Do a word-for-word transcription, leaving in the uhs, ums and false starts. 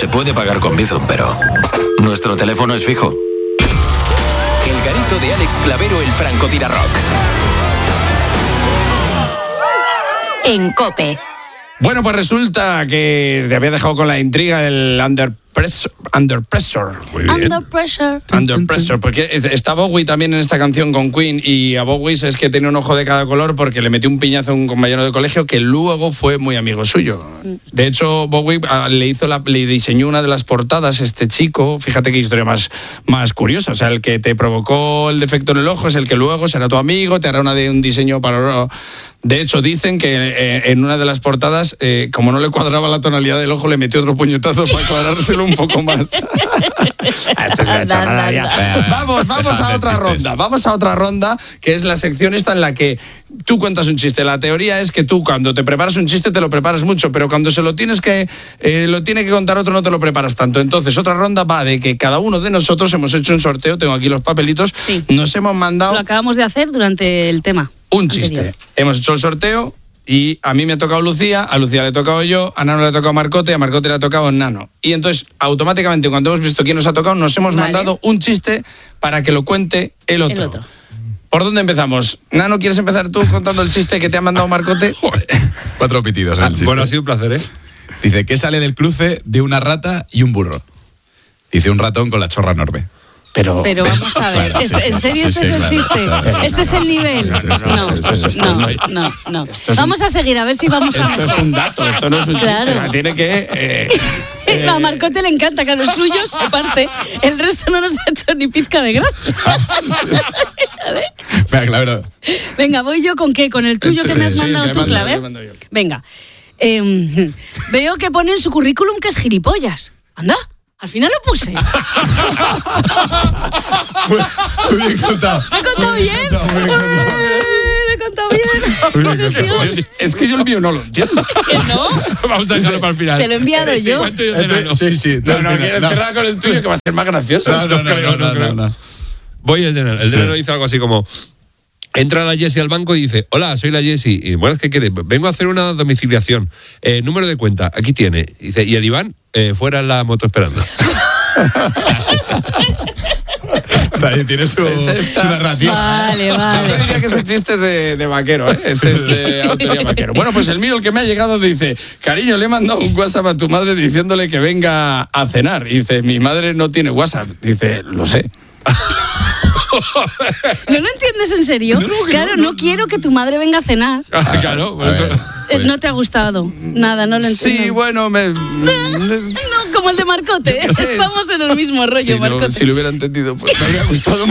Se puede pagar con Bizum, pero nuestro teléfono es fijo. El garito de Alex Clavero, el francotirarrock. En COPE. Bueno, pues resulta que te había dejado con la intriga el Under Pressure. Under Pressure. Muy bien. Under Pressure. Under Pressure, porque está Bowie también en esta canción con Queen, y a Bowie es que tiene un ojo de cada color porque le metió un piñazo a un compañero de colegio que luego fue muy amigo suyo. De hecho, Bowie le hizo la, le diseñó una de las portadas este chico. Fíjate qué historia más, más curiosa. O sea, el que te provocó el defecto en el ojo es el que luego será tu amigo, te hará una de un diseño para... De hecho, dicen que eh, en una de las portadas, eh, como no le cuadraba la tonalidad del ojo, le metió otro puñetazo para aclarárselo un poco más. Esto es una chorrada ya. Vamos, vamos a otra ronda. Vamos a otra ronda, que es la sección esta en la que tú cuentas un chiste. La teoría es que tú, cuando te preparas un chiste, te lo preparas mucho, pero cuando se lo tienes que eh, lo tiene que contar otro, no te lo preparas tanto. Entonces, otra ronda va de que cada uno de nosotros hemos hecho un sorteo. Tengo aquí los papelitos. Sí. Nos hemos mandado... Lo acabamos de hacer durante el tema. Un chiste. Anterior. Hemos hecho el sorteo y a mí me ha tocado Lucía, a Lucía le he tocado yo, a Nano le ha tocado Marcote, a Marcote le ha tocado Nano. Y entonces, automáticamente, cuando hemos visto quién nos ha tocado, nos hemos vale. mandado un chiste para que lo cuente el otro. El otro. ¿Por dónde empezamos? Nano, ¿quieres empezar tú contando el chiste que te ha mandado Marcote? Cuatro pitidos en el chiste. Bueno, ha sido un placer, ¿eh? Dice, ¿qué sale del cruce de una rata y un burro? Dice, un ratón con la chorra enorme. Pero, Pero vamos a ver, Claro, sí, ¿en serio sí, este sí, es el claro, chiste? claro, ¿Este es el nivel? Sí, sí, sí, No, esto es- esto no, es- no, no. esto es un- Vamos a seguir, a ver si vamos a... Esto es un dato, esto no es un Claro. chiste. Tiene que... Eh, eh, A Marcote le encanta que a los suyos se parte. El resto no nos ha hecho ni pizca de gracia. Venga, claro. Venga, voy yo con qué, con el tuyo que me has Sí, mandado que tú, mando, Claver. que mando yo. Venga. Eh, veo que pone en su currículum que es gilipollas. Anda, al final lo puse. Muy bien contado. ¿Me he contado bien? Muy bien contado. ¿Me he contado bien? Muy bien Ilusión. contado. es que yo el mío no lo entiendo. ¿Que no? Vamos a dejarlo para el final. Te lo he enviado Sí, yo. cuento yo de Nano. Sí, sí. No, no, quieres cerrar con el tuyo que va a ser más gracioso. No, no, no, creo, no, no, creo. no, no. Voy el de Nano. El de Nano dice algo así como... Entra la Jessie al banco y dice, hola, soy la Jessie. Y bueno, ¿qué quieres? Vengo a hacer una domiciliación. Eh, número de cuenta, aquí tiene. Dice, y el Iván, eh, fuera en la moto esperando. También tiene su, su narrativa. Vale, Yo vale. diría que ese chiste es de, de vaquero, ¿eh? Ese es de autoría vaquero. Bueno, pues el mío, el que me ha llegado, dice, cariño, le he mandado un WhatsApp a tu madre diciéndole que venga a cenar. Y dice, mi madre no tiene WhatsApp. Dice, lo sé. ¿No lo entiendes en serio? No, no, que claro, no, no, no. quiero que tu madre venga a cenar. Ah, claro, por eso. Eh, No te ha gustado. Nada, no lo entiendo. Sí, bueno, me... No, como el de Marcote. Yo qué sé, Estamos en el mismo rollo, si, no, Marcote. si lo hubiera entendido, pues me habría gustado